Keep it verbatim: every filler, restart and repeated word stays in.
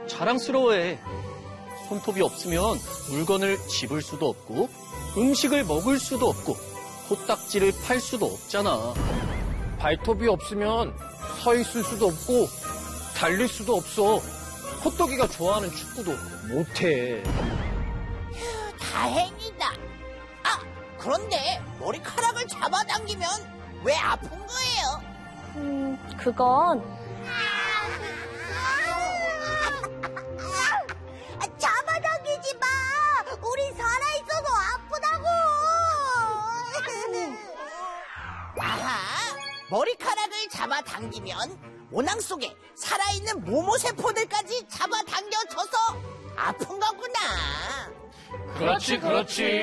자랑스러워해. 손톱이 없으면 물건을 집을 수도 없고 음식을 먹을 수도 없고 코딱지를 팔 수도 없잖아. 발톱이 없으면 서 있을 수도 없고 달릴 수도 없어. 호떡이가 좋아하는 축구도 못해. 휴, 다행이다. 아, 그런데 머리카락을 잡아당기면 왜 아픈 거예요? 음, 그건 잡아당기지 마. 우리 살아있어도 아프다고. 아하, 머리카락을 잡아당기면 모낭 속에 살아있는 모모세포들까지 잡아당겨져서 아픈 거구나. 그렇지, 그렇지.